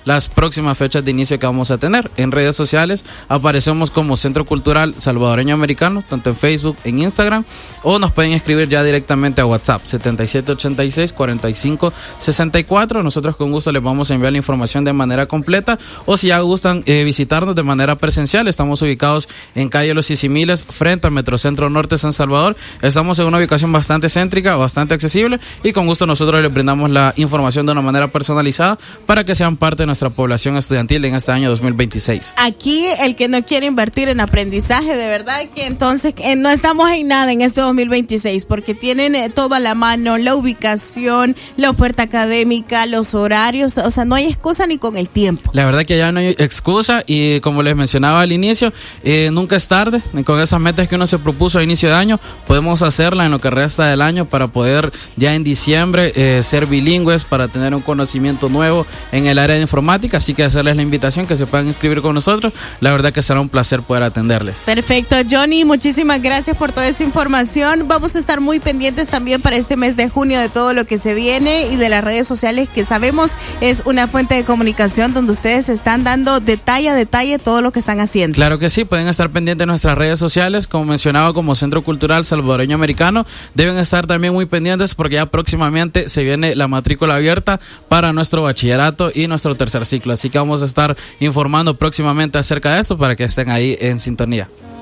las próximas fechas de inicio que vamos a tener. En redes sociales aparecemos como Centro Cultural Salvadoreño Americano, tanto en Facebook, en Instagram, o nos pueden escribir ya directamente a WhatsApp 7786-4564. Nosotros con gusto les vamos a enviar la información de manera completa, o si ya gustan visitarnos de manera presencial, estamos ubicados en calle Los Sisimiles, frente al Metrocentro Norte San Salvador. Estamos en una ubicación bastante céntrica, bastante accesible, y con gusto nosotros les brindamos la información de una manera personalizada para que sean parte de nuestra población estudiantil en este año 2026. Aquí el que no quiere invertir en aprendizaje, de verdad que entonces no estamos en nada en este 2026, porque tienen todo a la mano, la ubicación, la oferta académica, los horarios, o sea, no hay excusa ni con el tiempo. La verdad que ya no hay excusa, y como les mencionaba al inicio, nunca es tarde. Con esas metas que uno se propuso a inicio de año, podemos hacerla en lo que resta del año para poder ya en diciembre ser bilingües, para tener un conocimiento nuevo en el área de informática. Así que hacerles la invitación que se puedan inscribir con nosotros. La verdad que será un placer poder atenderles. Perfecto, Johnny, muchísimas gracias por toda esa información. Vamos a estar muy pendientes también para este mes de junio de todo lo que se viene y de las redes sociales, que sabemos es una fuente de comunicación donde ustedes están dando detalle a detalle todo lo que están haciendo. Claro que sí, pueden estar pendientes de nuestras redes sociales, como mencionaba, como Centro Cultural Salvadoreño Americano. Deben estar también muy pendientes porque ya próximamente se viene la matrícula abierta para nuestro bachillerato y nuestro tercer ciclo. Así que vamos a estar informando próximamente acerca de esto para que estén ahí en sintonía.